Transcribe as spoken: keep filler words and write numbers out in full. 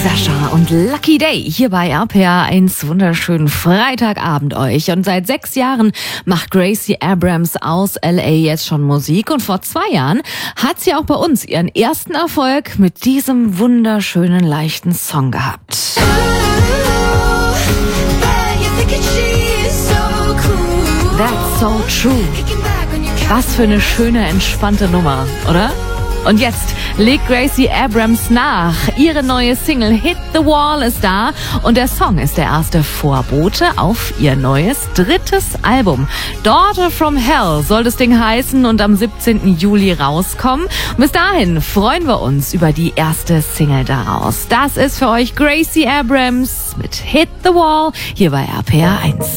Sascha und Lucky Day hier bei R P R eins. Wunderschönen Freitagabend euch. Und seit sechs Jahren macht Gracie Abrams aus L A jetzt schon Musik. Und vor zwei Jahren hat sie auch bei uns ihren ersten Erfolg mit diesem wunderschönen, leichten Song gehabt. That's so true. Was für eine schöne, entspannte Nummer, oder? Und jetzt legt Gracie Abrams nach. Ihre neue Single Hit the Wall ist da und der Song ist der erste Vorbote auf ihr neues drittes Album. Daughter from Hell soll das Ding heißen und am siebzehnten Juli rauskommen. Und bis dahin freuen wir uns über die erste Single daraus. Das ist für euch Gracie Abrams mit Hit the Wall hier bei R P R eins.